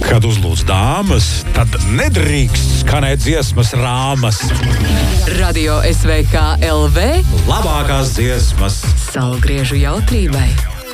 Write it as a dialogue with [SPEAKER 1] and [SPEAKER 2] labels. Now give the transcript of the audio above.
[SPEAKER 1] Kad uzlūdz dāmas, tad nedrīkst skanēt dziesmas rāmas.
[SPEAKER 2] Radio SVK LV
[SPEAKER 1] Labākās dziesmas
[SPEAKER 2] Saulgriežu jautrībai.